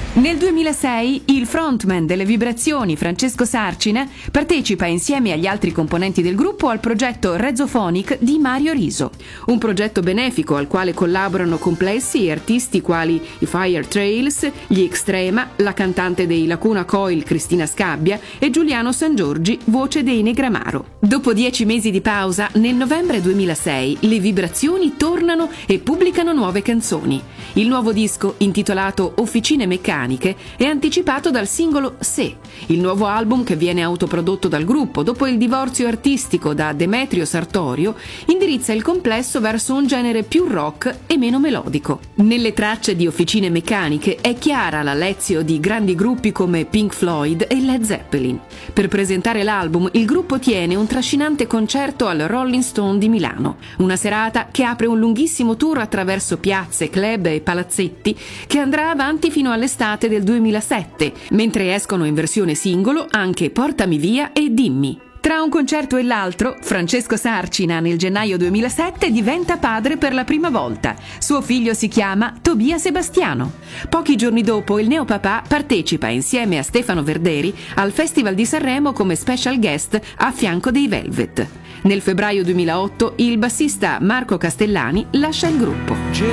Nel 2006 il frontman delle Vibrazioni, Francesco Sarcina, partecipa insieme agli altri componenti del gruppo al progetto Rezophonic di Mario Riso, un progetto benefico al quale collaborano complessi e artisti quali i Fire Trails, gli Extrema, la cantante dei Lacuna Coil Cristina Scabbia e Giuliano Sangiorgi, voce dei Negramaro. Dopo 10 mesi di pausa, nel novembre 2006 le Vibrazioni tornano e pubblicano nuove canzoni. Il nuovo disco, intitolato Officine Meccaniche, è anticipato dal singolo Se, il nuovo album che viene autoprodotto dal gruppo dopo il divorzio artistico da Demetrio Sartorio, indirizza il complesso verso un genere più rock e meno melodico. Nelle tracce di Officine Meccaniche è chiara la lezione di grandi gruppi come Pink Floyd e Led Zeppelin. Per presentare l'album il gruppo tiene un trascinante concerto al Rolling Stone di Milano, una serata che apre un lunghissimo tour attraverso piazze, club e palazzetti che andrà avanti fino all'estate del 2007, mentre escono in versione singolo anche Portami via e Dimmi. Tra un concerto e l'altro, Francesco Sarcina nel gennaio 2007 diventa padre per la prima volta. Suo figlio si chiama Tobia Sebastiano. Pochi giorni dopo il neopapà partecipa insieme a Stefano Verderi al Festival di Sanremo come special guest a fianco dei Velvet. Nel febbraio 2008 il bassista Marco Castellani lascia il gruppo.